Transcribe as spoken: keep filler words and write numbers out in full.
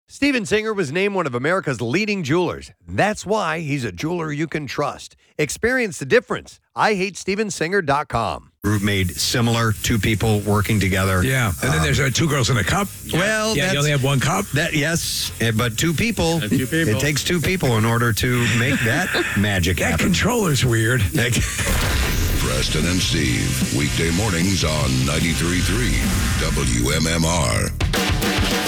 Steven Singer was named one of America's leading jewelers. That's why he's a jeweler you can trust. Experience the difference. I hate steven singer dot com. Group made similar, two people working together. Yeah, and then Um, there's uh, two girls in a cup. Well, yeah, that's, you only have one cup. That yes, eh, but two people. And two people. It takes two people in order to make that magic That happen. controller's weird. Preston and Steve, weekday mornings on ninety-three point three W M M R.